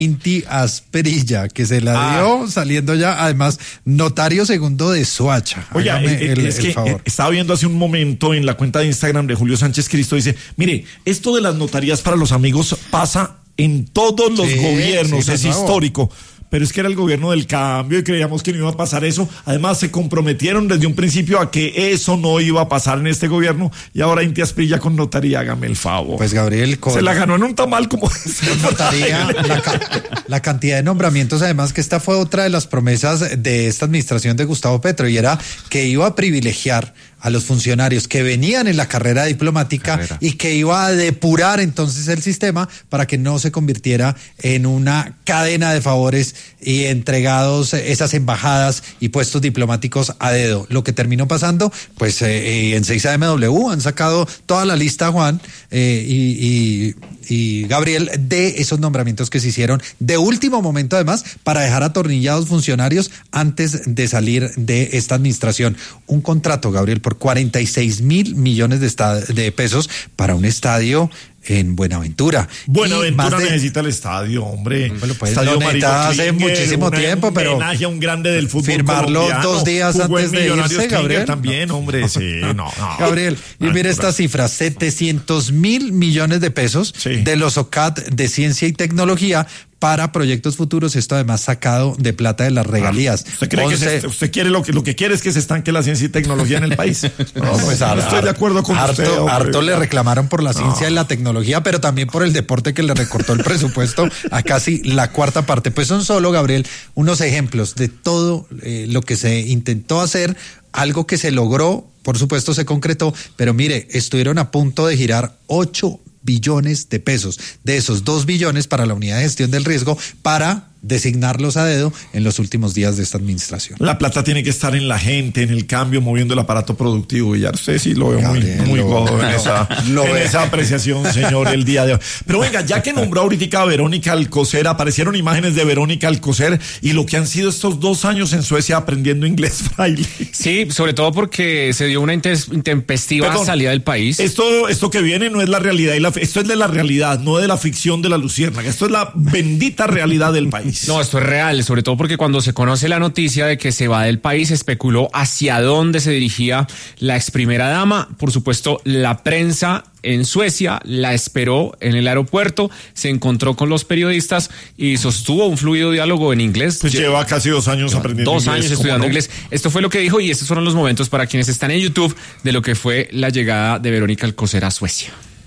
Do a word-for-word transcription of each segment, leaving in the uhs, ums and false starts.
Inti Asperilla, que se la dio ah. saliendo ya, además, notario segundo de Soacha. Oye, el, es el que favor. Estaba viendo hace un momento en la cuenta de Instagram de Julio Sánchez Cristo, dice, mire, esto de las notarías para los amigos pasa en todos los sí, gobiernos, sí, es no, histórico. Pero es que era el gobierno del cambio y creíamos que no iba a pasar eso. Además, se comprometieron desde un principio a que eso no iba a pasar en este gobierno. Y ahora Inti Asprilla con notaría, hágame el favor. Pues Gabriel... Con... Se la ganó en un tamal como... notaría, la, la cantidad de nombramientos, además que esta fue otra de las promesas de esta administración de Gustavo Petro, y era que iba a privilegiar a los funcionarios que venían en la carrera diplomática carrera. y que iba a depurar entonces el sistema para que no se convirtiera en una cadena de favores y entregados esas embajadas y puestos diplomáticos a dedo. Lo que terminó pasando, pues eh, en seis A M W han sacado toda la lista, Juan eh, y, y, y Gabriel, de esos nombramientos que se hicieron de último momento, además, para dejar atornillados funcionarios antes de salir de esta administración. Un contrato, Gabriel, por cuarenta y seis mil millones de, estad- de pesos para un estadio en Buenaventura. Buenaventura de... necesita el estadio, hombre. Bueno, pues estadio no necesita hace muchísimo una, tiempo, un pero homenaje a un grande del fútbol firmarlo colombiano. dos días Jugó antes de irse, Gabriel. También, no. hombre, sí, no, no. Gabriel, y mire esta cifra, setecientos mil millones de pesos sí. de los O C A T de Ciencia y Tecnología para proyectos futuros, esto además sacado de plata de las regalías. ¿Usted cree once... que se, usted quiere lo que lo que quiere es que se estanque la ciencia y tecnología en el país? No, pues no estoy harto, de acuerdo con harto, usted. Hombre. Harto le reclamaron por la ciencia no. y la tecnología, pero también por el deporte, que le recortó el presupuesto a casi la cuarta parte. Pues son solo, Gabriel, unos ejemplos de todo eh, lo que se intentó hacer, algo que se logró, por supuesto se concretó, pero mire, estuvieron a punto de girar ocho billones de pesos, de esos dos billones para la unidad de gestión del riesgo, para designarlos a dedo en los últimos días de esta administración. La plata tiene que estar en la gente, en el cambio, moviendo el aparato productivo, y ya usted sí lo veo Gabriel, muy, muy godo en, esa, en esa apreciación, señor, el día de hoy. Pero venga, ya que nombró ahorita a Verónica Alcocer, aparecieron imágenes de Verónica Alcocer y lo que han sido estos dos años en Suecia aprendiendo inglés braille. Sí, sobre todo porque se dio una intempestiva Perdón, salida del país. Esto, esto que viene no es la realidad, y la, esto es de la realidad, no de la ficción de la luciérnaga, esto es la bendita realidad del país. No, esto es real, sobre todo porque cuando se conoce la noticia de que se va del país, se especuló hacia dónde se dirigía la ex primera dama. Por supuesto, la prensa en Suecia la esperó en el aeropuerto, se encontró con los periodistas y sostuvo un fluido diálogo en inglés. Pues lleva, lleva casi dos años aprendiendo dos inglés. Dos años estudiando no? inglés. Esto fue lo que dijo, y estos fueron los momentos para quienes están en YouTube de lo que fue la llegada de Verónica Alcocer a Suecia.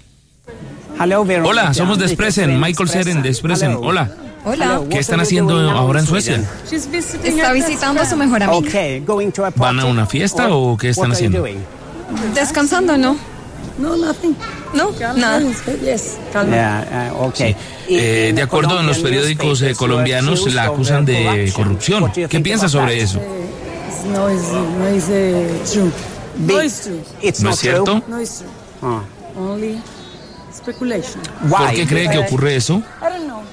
Hola, somos de Expressen, Michael Seren de Expressen. Hola. Hola. ¿Qué están haciendo ahora en Suecia? Está visitando a su mejor amiga. ¿Van a una fiesta o qué están haciendo? Descansando, ¿no? No, nothing. No, nada. Yes. Yeah, uh, okay. eh, de acuerdo en los periódicos eh, colombianos, la acusan de corrupción. ¿Qué piensa sobre eso? No es, no es uh, true. No es true. ¿No es cierto? No es true. Only speculation. ¿Por qué cree que ocurre eso? I don't know.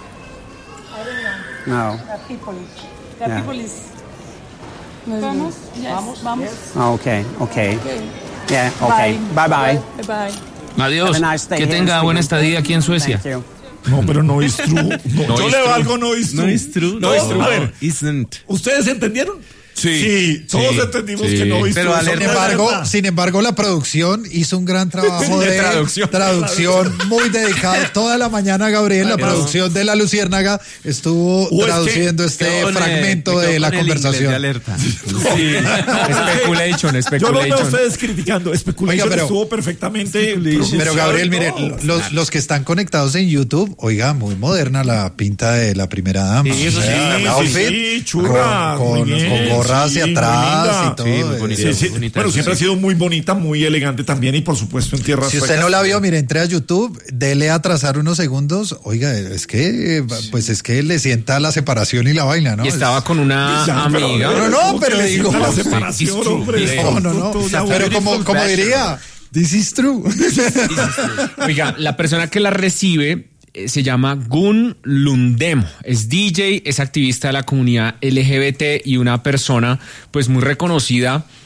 No. The people, the Yeah. people is. Vamos, yes. vamos, vamos. Oh, okay, okay. Yeah, okay. Bye bye. Bye bye. Adiós. Nice que tenga buena estadía aquí en Suecia. No, pero no es true. No, no yo le valgo no es true. No es true. No, no es true. A ver, isn't. ¿Ustedes entendieron? Sí, sí, todos sí, entendimos sí. que no es Pero sin embargo, sin embargo, la producción hizo un gran trabajo de, de traducción, traducción muy dedicado. Toda la mañana, Gabriel, la producción de La Luciérnaga estuvo o traduciendo es que este fragmento de la conversación. De alerta. Sí. Speculation, speculation. Yo no veo a ustedes criticando. Speculation oiga, pero, estuvo perfectamente. Pero Gabriel, mire, los, los que están conectados en YouTube, oiga, muy moderna la pinta de la primera dama. Sí, eso o sea, sí, outfit, sí, sí, churra, con, con, con gorra hacia sí, atrás y todo. Sí, muy bonita, sí, sí. Muy bonita, bueno, sí, siempre sí. ha sido muy bonita, muy elegante también, y por supuesto en tierras Si usted suecas. no la vio, mire, entre a YouTube, dele a trazar unos segundos. Oiga, es que, pues es que le sienta la separación y la vaina, ¿no? Y estaba es... con una ya, amiga. Pero no, pero digo. La separación, hombre. No, no, no. Pero como, como diría, this is true. Oiga, la persona que la recibe se llama Gun Lundemo, es D J, es activista de la comunidad L G B T y una persona pues muy reconocida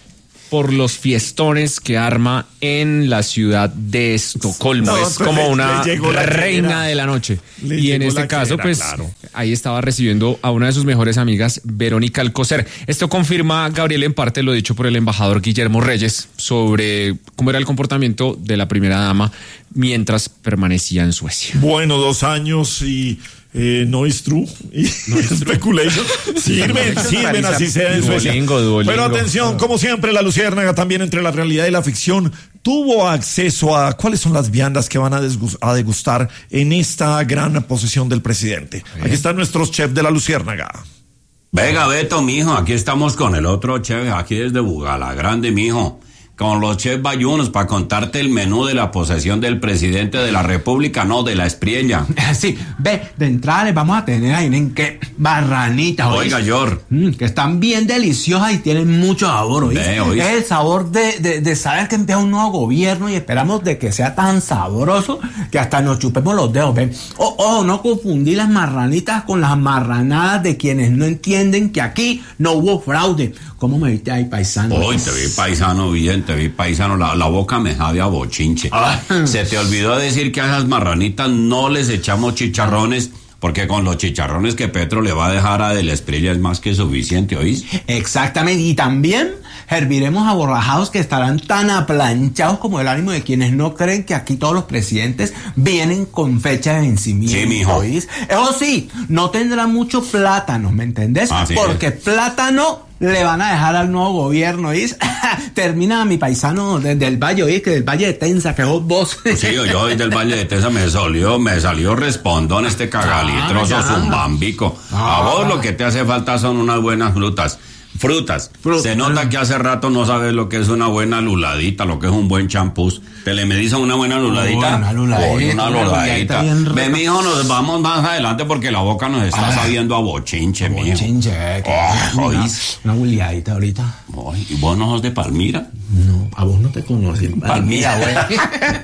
por los fiestones que arma en la ciudad de Estocolmo. No, es como una reina de la noche. Le y en este caso, quera, pues, claro. ahí estaba recibiendo a una de sus mejores amigas, Verónica Alcocer. Esto confirma, Gabriel, en parte lo dicho por el embajador Guillermo Reyes sobre cómo era el comportamiento de la primera dama mientras permanecía en Suecia. Bueno, dos años y... Eh, no es true y no es speculation. Sirven, sirven así sea en Suecia. Duolingo, Duolingo. Pero atención, como siempre, la Luciérnaga también entre la realidad y la ficción tuvo acceso a cuáles son las viandas que van a, desgust- a degustar en esta gran posesión del presidente. Aquí están nuestros chefs de la Luciérnaga. Venga, Beto, mijo, aquí estamos con el otro chef, aquí desde Bugala Grande, mijo. Con los chefs bayunos para contarte el menú de la posesión del presidente de la República, no, de la Espriella. Sí, ve, de entrada les vamos a tener ahí en qué barranitas, Oiga, Yor. Mm, que están bien deliciosas y tienen mucho sabor, ¿oíste? Ve, es el sabor de, de, de saber que empieza un nuevo gobierno y esperamos de que sea tan sabroso que hasta nos chupemos los dedos, ven. Ojo, oh, no confundir las marranitas con las marranadas de quienes no entienden que aquí no hubo fraude. ¿Cómo me viste ahí, paisano? Hoy te vi paisano bien, te vi paisano, la, la boca me sabe a bochinche. Ah. Se te olvidó decir que a esas marranitas no les echamos chicharrones, porque con los chicharrones que Petro le va a dejar a Del Espriella es más que suficiente, ¿oís? Exactamente, y también herviremos aborrajados que estarán tan aplanchados como el ánimo de quienes no creen que aquí todos los presidentes vienen con fecha de vencimiento. Sí, mijo. ¿Oís? Eso sí, no tendrá mucho plátano, ¿me entendés? Ah, sí, porque es. plátano le van a dejar al nuevo gobierno, ¿oís? Termina mi paisano de, del Valle, ¿oís? Que del Valle de Tensa, que vos vos. Sí, yo, yo del Valle de Tensa me salió, me salió respondón este cagalitroso ah, zumbambico. Ah. A vos lo que te hace falta son unas buenas frutas. Frutas. Frutas. Se nota que hace rato no sabes lo que es una buena luladita, lo que es un buen champús. ¿Te le medizan una buena luladita? Oh, una luladita. Oh, una luladita. Ve, mijo, nos vamos más adelante porque la boca nos está ah, sabiendo a bochinche, mijo. Bochinche, que oh, una, una buliadita ahorita. Oh, ¿y vos no sos de Palmira? No, a vos no te conocí. Palmira, güey.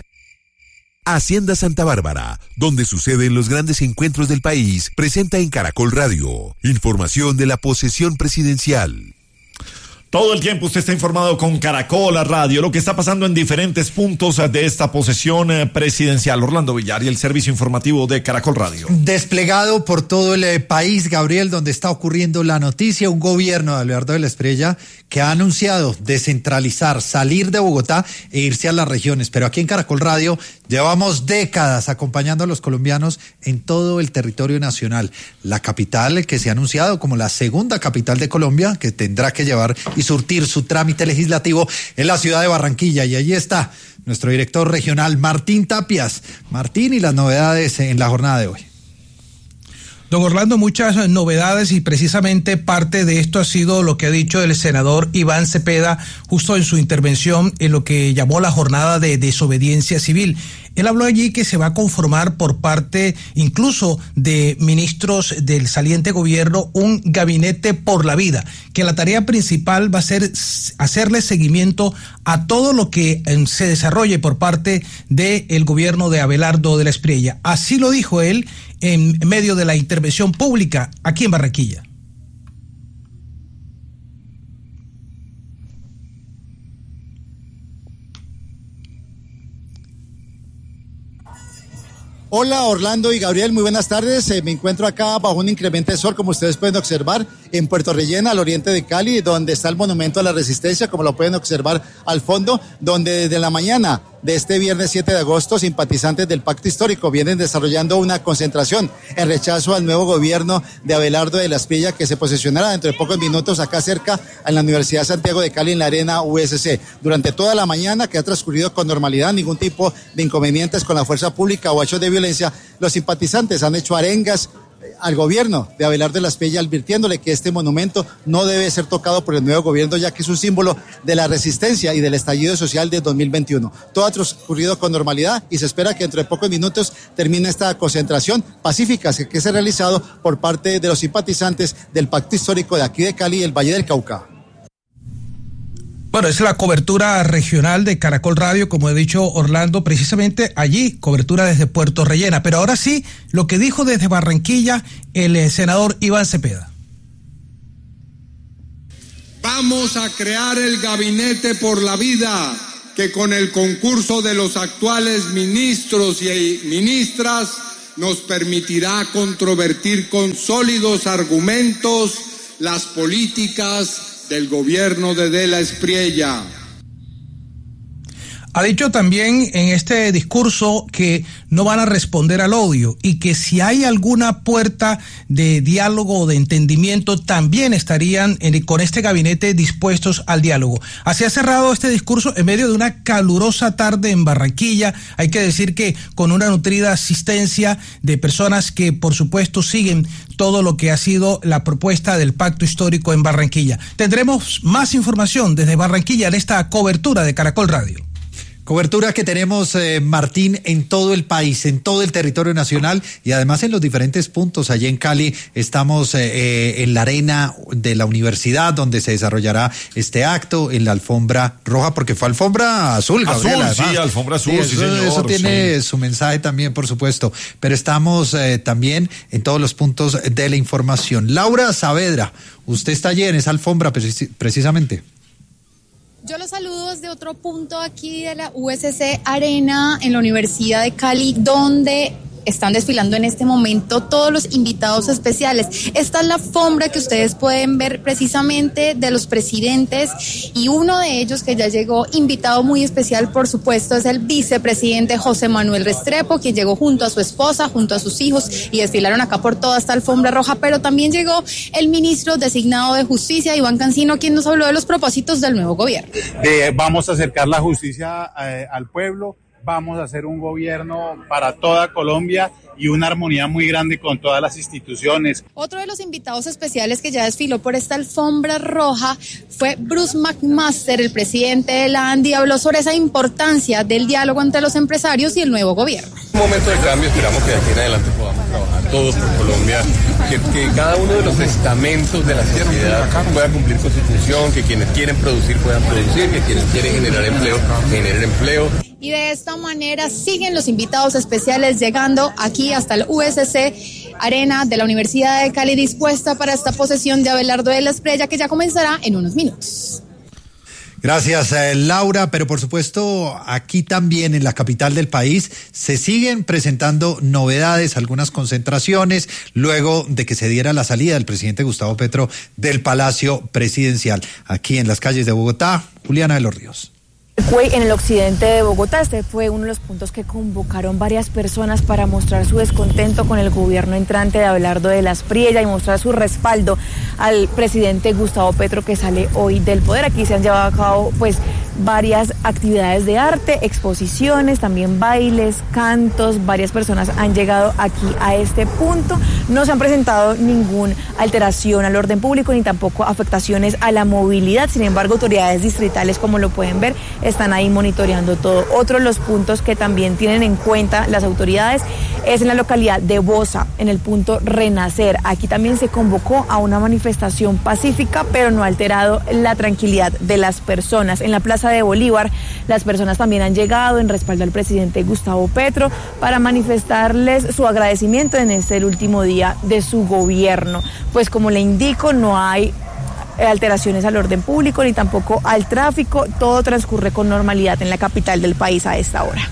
Hacienda Santa Bárbara, donde suceden los grandes encuentros del país, presenta en Caracol Radio información de la posesión presidencial. Todo el tiempo usted está informado con Caracol Radio, lo que está pasando en diferentes puntos de esta posesión presidencial. Orlando Villar y el servicio informativo de Caracol Radio. Desplegado por todo el país, Gabriel, donde está ocurriendo la noticia, un gobierno de Abelardo de la Espriella que ha anunciado descentralizar, salir de Bogotá e irse a las regiones. Pero aquí en Caracol Radio llevamos décadas acompañando a los colombianos en todo el territorio nacional. La capital que se ha anunciado como la segunda capital de Colombia, que tendrá que llevar y surtir su trámite legislativo en la ciudad de Barranquilla. Y allí está nuestro director regional, Martín Tapias. Martín, y las novedades en la jornada de hoy. Don Orlando, muchas novedades y precisamente parte de esto ha sido lo que ha dicho el senador Iván Cepeda justo en su intervención en lo que llamó la jornada de desobediencia civil. Él habló allí que se va a conformar por parte incluso de ministros del saliente gobierno un gabinete por la vida, que la tarea principal va a ser hacerle seguimiento a todo lo que se desarrolle por parte del gobierno de Abelardo de la Espriella. Así lo dijo él en medio de la intervención pública aquí en Barranquilla. Hola Orlando y Gabriel, muy buenas tardes. Eh, me encuentro acá bajo un incremento de sol, como ustedes pueden observar, en Puerto Rellena, al oriente de Cali, donde está el Monumento a la Resistencia, como lo pueden observar al fondo, donde desde la mañana de este viernes siete de agosto, simpatizantes del Pacto Histórico vienen desarrollando una concentración en rechazo al nuevo gobierno de Abelardo de la Espriella, que se posesionará dentro de pocos minutos acá cerca en la Universidad Santiago de Cali, en la Arena U S C. Durante toda la mañana, que ha transcurrido con normalidad, ningún tipo de inconvenientes con la fuerza pública o hechos de violencia, los simpatizantes han hecho arengas al gobierno de Abelardo de la Espriella, advirtiéndole que este monumento no debe ser tocado por el nuevo gobierno, ya que es un símbolo de la resistencia y del estallido social de dos mil veintiuno. Todo ha transcurrido con normalidad y se espera que dentro de pocos minutos termine esta concentración pacífica que, que se ha realizado por parte de los simpatizantes del Pacto Histórico de aquí de Cali y el Valle del Cauca. Bueno, es la cobertura regional de Caracol Radio, como he dicho Orlando, precisamente allí, cobertura desde Puerto Rellena. Pero ahora sí, lo que dijo desde Barranquilla el senador Iván Cepeda. Vamos a crear el Gabinete por la Vida, que con el concurso de los actuales ministros y ministras nos permitirá controvertir con sólidos argumentos las políticas del gobierno de De la Espriella. Ha dicho también en este discurso que no van a responder al odio y que si hay alguna puerta de diálogo o de entendimiento también estarían en, con este gabinete dispuestos al diálogo. Así ha cerrado este discurso en medio de una calurosa tarde en Barranquilla. Hay que decir que con una nutrida asistencia de personas que por supuesto siguen todo lo que ha sido la propuesta del pacto histórico en Barranquilla. Tendremos más información desde Barranquilla en esta cobertura de Caracol Radio. Cobertura que tenemos, eh, Martín, en todo el país, en todo el territorio nacional y además en los diferentes puntos. Allí en Cali estamos eh, eh, en la arena de la universidad donde se desarrollará este acto, en la alfombra roja, porque fue alfombra azul, Gabriel. Azul, sí, alfombra azul, sí, sí, eso, señor. Eso tiene sí. su mensaje también, por supuesto. Pero estamos eh, también en todos los puntos de la información. Laura Saavedra, usted está allí en esa alfombra precis- precisamente. Yo los saludo desde otro punto aquí de la U S C Arena en la Universidad de Cali, donde están desfilando en este momento todos los invitados especiales. Esta es la alfombra que ustedes pueden ver precisamente de los presidentes y uno de ellos que ya llegó, invitado muy especial por supuesto, es el vicepresidente José Manuel Restrepo, quien llegó junto a su esposa, junto a sus hijos y desfilaron acá por toda esta alfombra roja, pero también llegó el ministro designado de Justicia, Iván Cancino, quien nos habló de los propósitos del nuevo gobierno. Eh, vamos a acercar la justicia eh, al pueblo. Vamos a hacer un gobierno para toda Colombia y una armonía muy grande con todas las instituciones. Otro de los invitados especiales que ya desfiló por esta alfombra roja fue Bruce McMaster, el presidente de la ANDI, habló sobre esa importancia del diálogo entre los empresarios y el nuevo gobierno. Un momento de cambio, esperamos que de aquí en adelante podamos trabajar todos por Colombia, que, que cada uno de los estamentos de la sociedad pueda cumplir con su función, que quienes quieren producir puedan producir, que quienes quieren generar empleo, generen empleo. Y de esta manera siguen los invitados especiales llegando aquí hasta el U S C Arena de la Universidad de Cali, dispuesta para esta posesión de Abelardo de la Espriella, que ya comenzará en unos minutos. Gracias, eh, Laura, pero por supuesto aquí también en la capital del país se siguen presentando novedades, algunas concentraciones, luego de que se diera la salida del presidente Gustavo Petro del Palacio Presidencial. Aquí en las calles de Bogotá, Juliana de los Ríos. Fue en el occidente de Bogotá. Este fue uno de los puntos que convocaron varias personas para mostrar su descontento con el gobierno entrante de Abelardo de la Espriella y mostrar su respaldo al presidente Gustavo Petro, que sale hoy del poder. Aquí se han llevado a cabo pues varias actividades de arte, exposiciones, también bailes, cantos. Varias personas han llegado aquí a este punto. No se han presentado ninguna alteración al orden público ni tampoco afectaciones a la movilidad. Sin embargo, autoridades distritales, como lo pueden ver, están ahí monitoreando todo. Otro de los puntos que también tienen en cuenta las autoridades es en la localidad de Bosa, en el punto Renacer. Aquí también se convocó a una manifestación pacífica, pero no ha alterado la tranquilidad de las personas. En la Plaza de Bolívar, las personas también han llegado en respaldo al presidente Gustavo Petro para manifestarles su agradecimiento en este último día de su gobierno. Pues como le indico, no hay alteraciones al orden público ni tampoco al tráfico. Todo transcurre con normalidad en la capital del país a esta hora.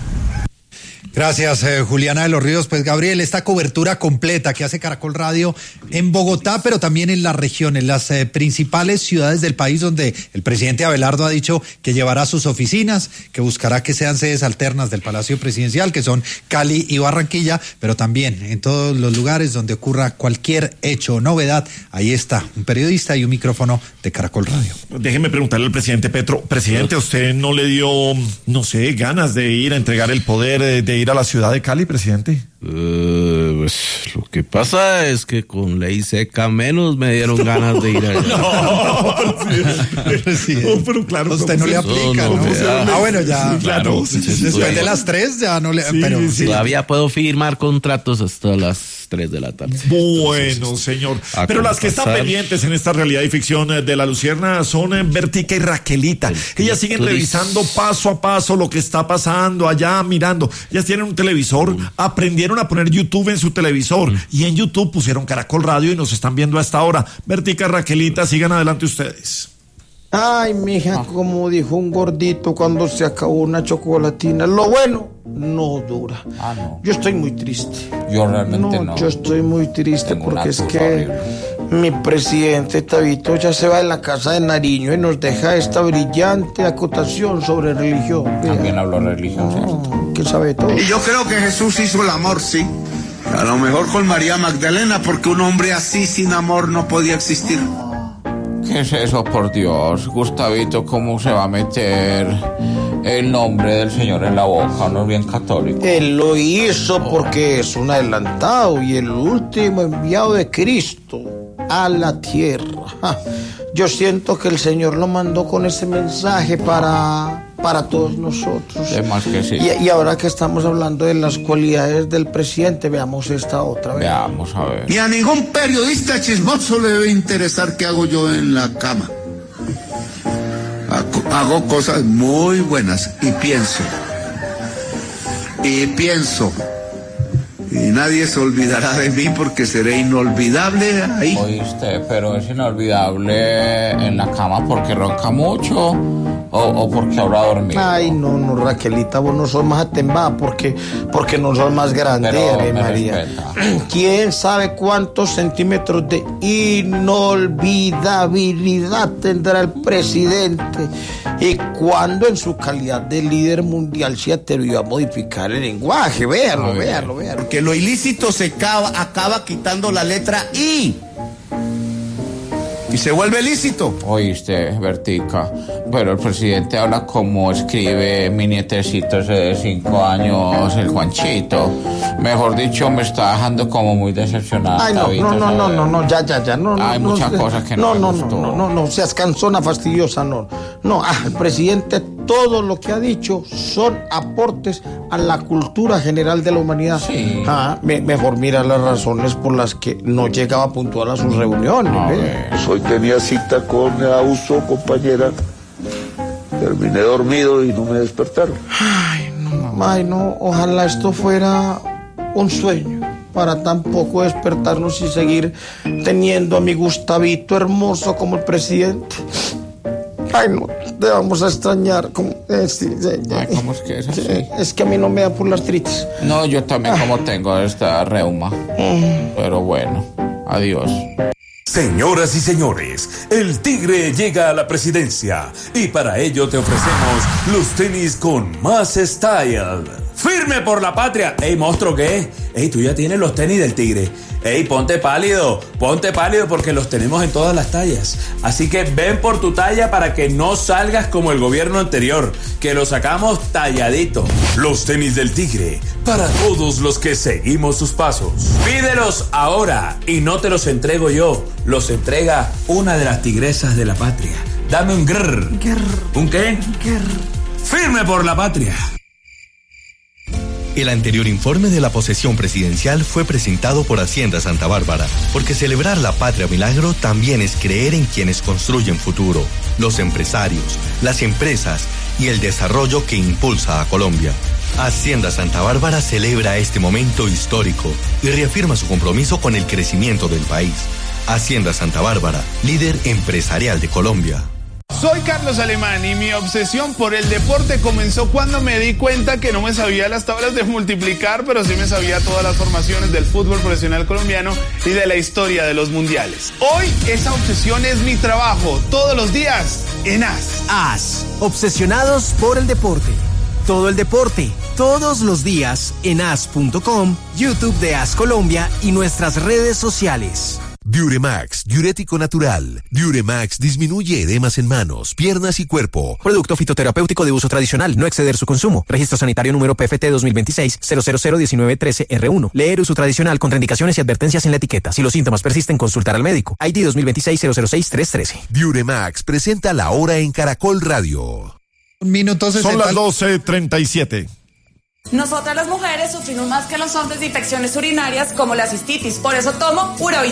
Gracias, eh, Juliana de los Ríos. Pues, Gabriel, esta cobertura completa que hace Caracol Radio en Bogotá, pero también en la región, en las eh, principales ciudades del país, donde el presidente Abelardo ha dicho que llevará sus oficinas, que buscará que sean sedes alternas del Palacio Presidencial, que son Cali y Barranquilla, pero también en todos los lugares donde ocurra cualquier hecho o novedad. Ahí está, un periodista y un micrófono de Caracol Radio. Déjeme preguntarle al presidente Petro. Presidente, ¿a usted no le dio, no sé, ganas de ir a entregar el poder, de, de ir a la ciudad de Cali, presidente? Uh, pues lo que pasa es que con ley seca menos me dieron ganas de ir allá. No, presidente. No, pero claro, usted no le aplica, ¿no? ¿no? Ah, bueno, ya. Sí, claro. Sí, sí, después de las tres ya no le. Sí, pero sí. Todavía puedo firmar contratos hasta las tres de la tarde. Bueno, entonces, señor. Pero las que están pendientes en esta realidad y ficción de La Lucierna son Bertica y Raquelita. Ellas siguen revisando paso a paso lo que está pasando allá, mirando. Ellas tienen un televisor, aprendieron a poner YouTube en su televisor y en YouTube pusieron Caracol Radio y nos están viendo a esta hora. Bertica, Raquelita, sigan adelante ustedes. Ay, mija, como dijo un gordito cuando se acabó una chocolatina, lo bueno no dura. Ah, no. Yo estoy muy triste. Yo realmente no. no. Yo estoy muy triste Tengo porque es que horrible. mi presidente Tabito ya se va de la casa de Nariño y nos deja esta brillante acotación sobre religión. También habló religión, ¿cierto? Que sabe todo. Y yo creo que Jesús hizo el amor, sí. A lo mejor con María Magdalena, porque un hombre así sin amor no podía existir. ¿Qué es eso, por Dios? Gustavito, ¿cómo se va a meter el nombre del Señor en la boca? No es bien católico. Él lo hizo porque es un adelantado y el último enviado de Cristo a la tierra. Yo siento que el Señor lo mandó con ese mensaje para, para todos nosotros. Es más que sí. Y, y ahora que estamos hablando de las cualidades del presidente, veamos esta otra vez. Veamos, a ver. Y a ningún periodista chismoso le debe interesar qué hago yo en la cama. Hago, hago cosas muy buenas y pienso. Y pienso. Y nadie se olvidará de mí porque seré inolvidable ahí. Oíste, pero es inolvidable en la cama porque ronca mucho o, o porque habrá dormido. Ay, no, no, Raquelita, vos no sos más atembada porque, porque no sos más grande, Pero Ave me María. respeta. ¿Quién sabe cuántos centímetros de inolvidabilidad tendrá el presidente? Y cuándo en su calidad de líder mundial se atrevió a modificar el lenguaje. Véanlo, véanlo, véanlo. Que lo ilícito se acaba, acaba quitando la letra I. Y se vuelve lícito. Oíste, Bertica, pero el presidente habla como escribe mi nietecito ese de cinco años, el Juanchito. Mejor dicho, me está dejando como muy decepcionada. Ay, no, Tabito, no, no, ¿sabes? no, no, no, ya, ya, ya, no, Hay no, muchas no, cosas que no, no me no, gustó. no, no, no, no, seas cansona, fastidiosa, no, no, ah, el presidente todo lo que ha dicho son aportes a la cultura general de la humanidad. Sí. Ah, me, mejor mira las razones por las que no llegaba puntual a sus reuniones. Hoy tenía cita con Auso, compañera. Terminé dormido y no me despertaron. Ay, no, ay, no, ojalá esto fuera un sueño para tampoco despertarnos y seguir teniendo a mi Gustavito hermoso como el presidente. Ay, no, te vamos a extrañar. Como, eh, sí, sí, Ay, ¿cómo es que es así? sí, es que a mí no me da por la artritis. No, yo también como tengo esta reuma. Pero bueno, adiós. Señoras y señores, el Tigre llega a la presidencia y para ello te ofrecemos los tenis con más style. ¡Firme por la patria! ¡Ey, monstruo, qué! ¡Ey, tú ya tienes los tenis del Tigre! ¡Ey, ponte pálido! Ponte pálido porque los tenemos en todas las tallas. Así que ven por tu talla para que no salgas como el gobierno anterior, que lo sacamos talladito. Los tenis del Tigre, para todos los que seguimos sus pasos. Pídelos ahora y no te los entrego yo. Los entrega una de las tigresas de la patria. Dame un grrr. Grrr. ¿Un qué? Grrr. ¡Firme por la patria! El anterior informe de la posesión presidencial fue presentado por Hacienda Santa Bárbara, porque celebrar la patria milagro también es creer en quienes construyen futuro, los empresarios, las empresas y el desarrollo que impulsa a Colombia. Hacienda Santa Bárbara celebra este momento histórico y reafirma su compromiso con el crecimiento del país. Hacienda Santa Bárbara, líder empresarial de Colombia. Soy Carlos Alemán y mi obsesión por el deporte comenzó cuando me di cuenta que no me sabía las tablas de multiplicar, pero sí me sabía todas las formaciones del fútbol profesional colombiano y de la historia de los mundiales. Hoy esa obsesión es mi trabajo, todos los días en A S. A S, obsesionados por el deporte. Todo el deporte, todos los días en A S punto com, YouTube de A S Colombia y nuestras redes sociales. Diuremax, diurético natural. Diuremax disminuye edemas en manos, piernas y cuerpo. Producto fitoterapéutico de uso tradicional, no exceder su consumo. Registro sanitario número P F T dos mil veintiséis cero cero cero diecinueve trece R uno. Leer uso tradicional, contraindicaciones y advertencias en la etiqueta. Si los síntomas persisten, consultar al médico. I D dos mil veintiséis cero cero seis tres trece. Diuremax presenta la hora en Caracol Radio. Un minuto Son las doce treinta y siete. Nosotras las mujeres sufrimos más que los hombres de infecciones urinarias como la cistitis, por eso tomo Uravital.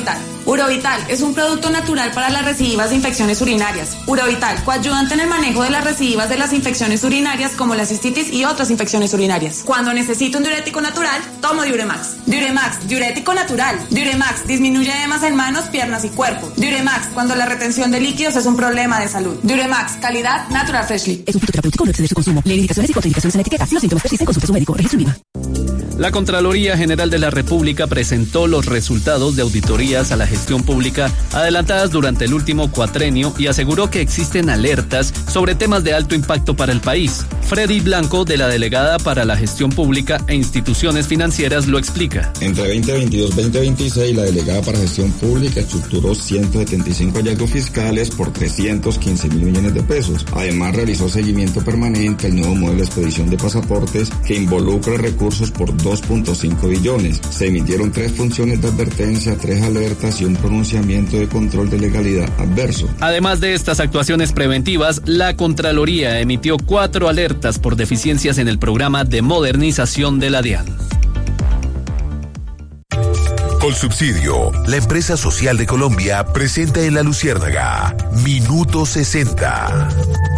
Urovital es un producto natural para las recidivas de infecciones urinarias. Urovital, coayudante en el manejo de las recidivas de las infecciones urinarias como la cistitis y otras infecciones urinarias. Cuando necesito un diurético natural, tomo Diuremax. Diuremax, diurético natural. Diuremax disminuye edemas en manos, piernas y cuerpo. Diuremax, cuando la retención de líquidos es un problema de salud. Diuremax, calidad Natural Freshly. Es un producto terapéutico, no excede su consumo. Lee indicaciones y contraindicaciones en la etiqueta. Si los síntomas persisten, consulte a su médico. Registro INVIMA. La Contraloría General de la República presentó los resultados de auditorías a la gestión pública adelantadas durante el último cuatrenio y aseguró que existen alertas sobre temas de alto impacto para el país. Freddy Blanco, de la Delegada para la Gestión Pública e Instituciones Financieras, lo explica. Entre veinte veintidós y veinte veintiséis, la Delegada para Gestión Pública estructuró ciento setenta y cinco hallazgos fiscales por trescientos quince mil millones de pesos. Además, realizó seguimiento permanente al nuevo modelo de expedición de pasaportes que involucra recursos por dos punto cinco billones. Se emitieron tres funciones de advertencia, tres alertas y un pronunciamiento de control de legalidad adverso. Además de estas actuaciones preventivas, la Contraloría emitió cuatro alertas por deficiencias en el programa de modernización de la DIAN. Colsubsidio, la empresa social de Colombia, presenta en La Luciérnaga Minuto sesenta.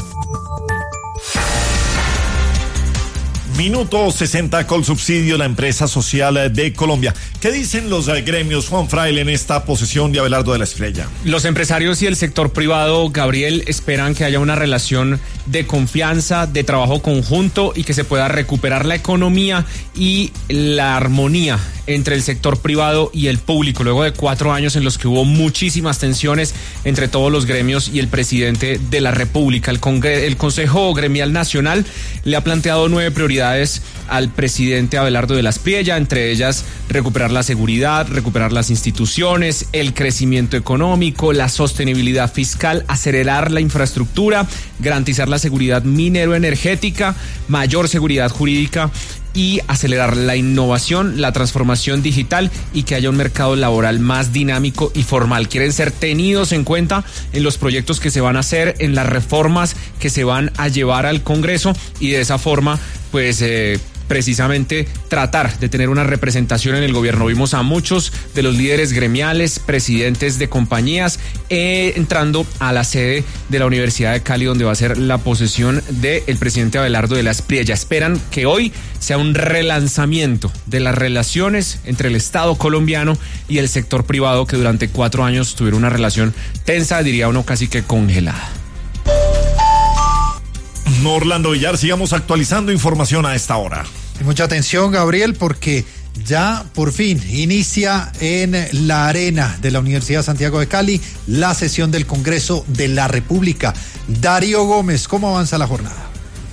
Minuto sesenta, Colsubsidio, la empresa social de Colombia. ¿Qué dicen los gremios, Juan Fraile, en esta posesión de Abelardo de la Espriella? Los empresarios y el sector privado, Gabriel, esperan que haya una relación de confianza, de trabajo conjunto y que se pueda recuperar la economía y la armonía entre el sector privado y el público, luego de cuatro años en los que hubo muchísimas tensiones entre todos los gremios y el presidente de la República. El, Congre- el Consejo Gremial Nacional le ha planteado nueve prioridades al presidente Abelardo de la Espriella, entre ellas recuperar la seguridad, recuperar las instituciones, el crecimiento económico, la sostenibilidad fiscal, acelerar la infraestructura, garantizar la seguridad minero-energética, mayor seguridad jurídica y acelerar la innovación, la transformación digital y que haya un mercado laboral más dinámico y formal. Quieren ser tenidos en cuenta en los proyectos que se van a hacer, en las reformas que se van a llevar al Congreso y de esa forma, pues, eh, precisamente tratar de tener una representación en el gobierno. Vimos a muchos de los líderes gremiales, presidentes de compañías, eh, entrando a la sede de la Universidad de Cali, donde va a ser la posesión del presidente Abelardo de la Espriella. Esperan que hoy sea un relanzamiento de las relaciones entre el Estado colombiano y el sector privado, que durante cuatro años tuvieron una relación tensa, diría uno casi que congelada. No, Orlando Villar, sigamos actualizando información a esta hora. Y mucha atención, Gabriel, porque ya por fin inicia en la arena de la Universidad Santiago de Cali la sesión del Congreso de la República. Darío Gómez, ¿cómo avanza la jornada?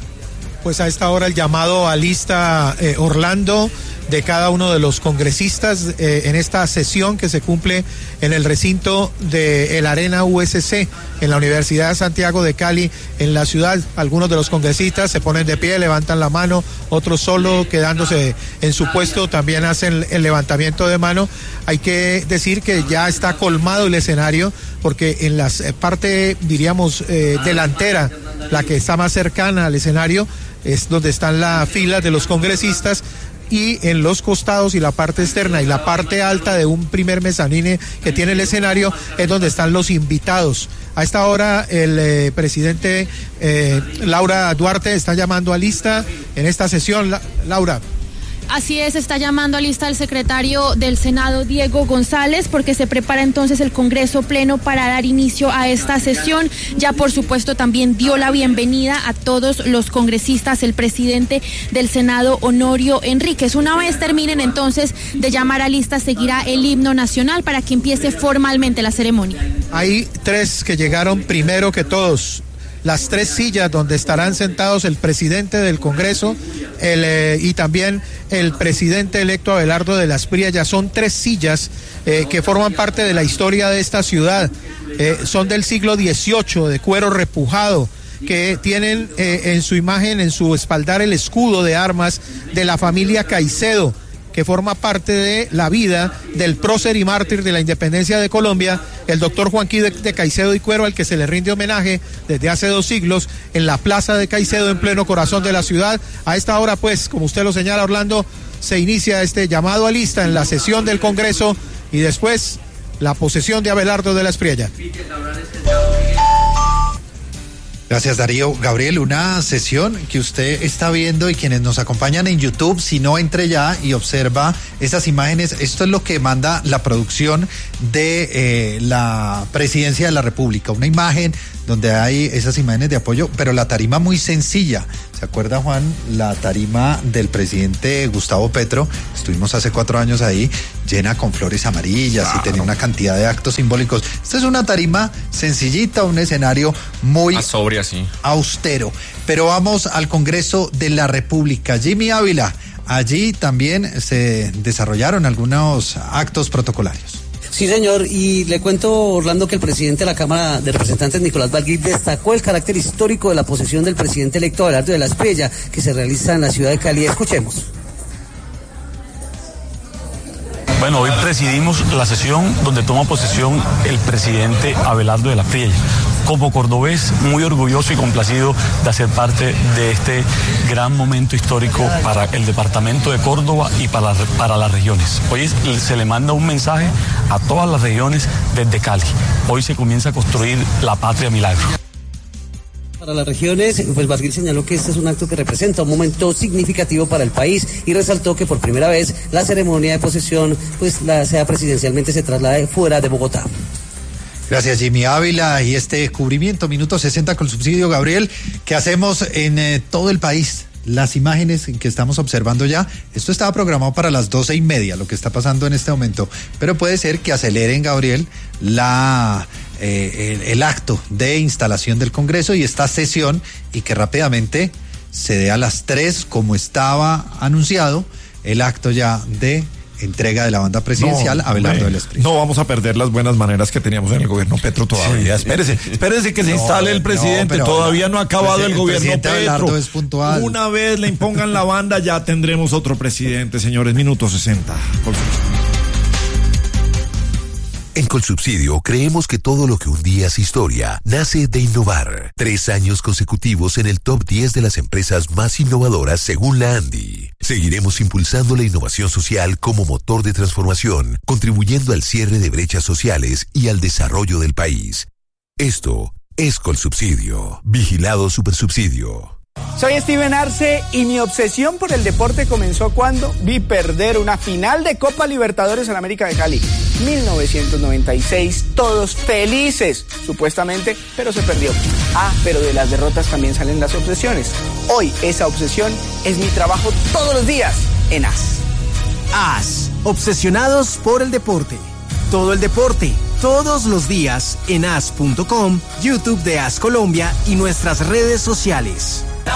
Pues a esta hora el llamado a lista, eh, Orlando, de cada uno de los congresistas eh, en esta sesión que se cumple en el recinto de el Arena U S C en la Universidad de Santiago de Cali en la ciudad. Algunos de los congresistas se ponen de pie, levantan la mano, otros solo quedándose en su puesto también hacen el levantamiento de mano. Hay que decir que ya está colmado el escenario porque en la parte, diríamos, eh, delantera, la que está más cercana al escenario, es donde están las filas de los congresistas, y en los costados y la parte externa y la parte alta de un primer mezanine que tiene el escenario es donde están los invitados. A esta hora el eh, presidente eh, Laura Duarte está llamando a lista en esta sesión. La, Laura. Así es, está llamando a lista el secretario del Senado, Diego González, porque se prepara entonces el Congreso Pleno para dar inicio a esta sesión. Ya, por supuesto, también dio la bienvenida a todos los congresistas, el presidente del Senado, Honorio Enríquez. Una vez terminen entonces de llamar a lista, seguirá el himno nacional para que empiece formalmente la ceremonia. Hay tres que llegaron primero que todos. Las tres sillas donde estarán sentados el presidente del Congreso el, eh, y también el presidente electo Abelardo de la Espriella. Ya son tres sillas eh, que forman parte de la historia de esta ciudad. Eh, son del siglo dieciocho, de cuero repujado, que tienen eh, en su imagen, en su espaldar, el escudo de armas de la familia Caicedo, que forma parte de la vida del prócer y mártir de la independencia de Colombia, el doctor Juanquí de, de Caicedo y Cuero, al que se le rinde homenaje desde hace dos siglos en la plaza de Caicedo, en pleno corazón de la ciudad. A esta hora, pues, como usted lo señala, Orlando, se inicia este llamado a lista en la sesión del Congreso y después la posesión de Abelardo de la Espriella. Gracias, Darío. Gabriel, una sesión que usted está viendo y quienes nos acompañan en YouTube, si no, entre ya y observa esas imágenes. Esto es lo que manda la producción de eh, la Presidencia de la República. Una imagen donde hay esas imágenes de apoyo, pero la tarima muy sencilla. ¿Se acuerda, Juan? La tarima del presidente Gustavo Petro, estuvimos hace cuatro años ahí, llena con flores amarillas, claro, y tenía una cantidad de actos simbólicos. Esta es una tarima sencillita, un escenario muy más sobria, sí, austero. Pero vamos al Congreso de la República. Jimmy Ávila, allí también se desarrollaron algunos actos protocolarios. Sí, señor, y le cuento, Orlando, que el presidente de la Cámara de Representantes, Nicolás Balguir, destacó el carácter histórico de la posesión del presidente electo Abelardo de la Espriella, que se realiza en la ciudad de Cali. Escuchemos. Bueno, hoy presidimos la sesión donde toma posesión el presidente Abelardo de la Espriella. Como cordobés, muy orgulloso y complacido de hacer parte de este gran momento histórico para el departamento de Córdoba y para, para las regiones. Hoy se le manda un mensaje a todas las regiones desde Cali. Hoy se comienza a construir la patria milagro. Para las regiones, pues Balguir señaló que este es un acto que representa un momento significativo para el país y resaltó que por primera vez la ceremonia de posesión, pues la sea presidencialmente, se traslade fuera de Bogotá. Gracias, Jimmy Ávila, y este cubrimiento, minuto sesenta con subsidio, Gabriel, que hacemos en eh, todo el país. Las imágenes que estamos observando ya, esto estaba programado para las doce y media, lo que está pasando en este momento, pero puede ser que aceleren, Gabriel, la eh, el, el acto de instalación del Congreso y esta sesión, y que rápidamente se dé a las tres, como estaba anunciado, el acto ya de entrega de la banda presidencial, no, Abelardo de la Espriella. No vamos a perder las buenas maneras que teníamos en el gobierno Petro todavía. Sí. Espérese, espérese que se no, instale el presidente. No, todavía no ha acabado el, el gobierno Petro. Es puntual. Una vez le impongan la banda, ya tendremos otro presidente, señores. Minuto sesenta. En Colsubsidio creemos que todo lo que un día es historia nace de innovar. Tres años consecutivos en el top diez de las empresas más innovadoras según la ANDI. Seguiremos impulsando la innovación social como motor de transformación, contribuyendo al cierre de brechas sociales y al desarrollo del país. Esto es Colsubsidio. Vigilado Supersubsidio. Soy Steven Arce y mi obsesión por el deporte comenzó cuando vi perder una final de Copa Libertadores en América de Cali. mil novecientos noventa y seis, todos felices, supuestamente, pero se perdió. Ah, pero de las derrotas también salen las obsesiones. Hoy esa obsesión es mi trabajo todos los días en A S. A S, obsesionados por el deporte. Todo el deporte, todos los días en A S punto com, YouTube de A S Colombia y nuestras redes sociales.